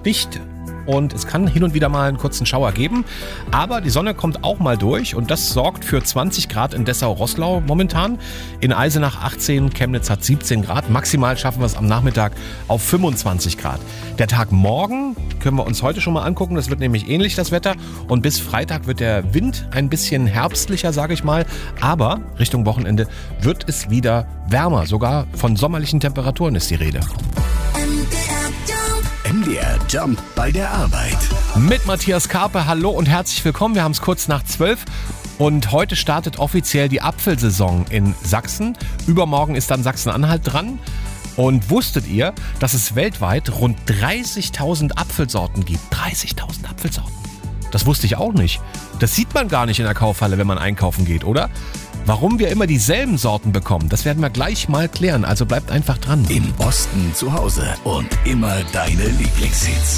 dicht. Und es kann hin und wieder mal einen kurzen Schauer geben. Aber die Sonne kommt auch mal durch und das sorgt für 20 Grad in Dessau-Roßlau momentan. In Eisenach 18, Chemnitz hat 17 Grad. Maximal schaffen wir es am Nachmittag auf 25 Grad. Der Tag morgen können wir uns heute schon mal angucken. Das wird nämlich ähnlich, das Wetter. Und bis Freitag wird der Wind ein bisschen herbstlicher, sage ich mal. Aber Richtung Wochenende wird es wieder wärmer. Sogar von sommerlichen Temperaturen ist die Rede. MDR Jump bei der Arbeit. Mit Matthias Karpe, hallo und herzlich willkommen. Wir haben es kurz nach 12 und heute startet offiziell die Apfelsaison in Sachsen. Übermorgen ist dann Sachsen-Anhalt dran. Und wusstet ihr, dass es weltweit rund 30.000 Apfelsorten gibt? 30.000 Apfelsorten. Das wusste ich auch nicht. Das sieht man gar nicht in der Kaufhalle, wenn man einkaufen geht, oder? Warum wir immer dieselben Sorten bekommen, das werden wir gleich mal klären. Also bleibt einfach dran. Im Osten zu Hause und immer deine Lieblingshits.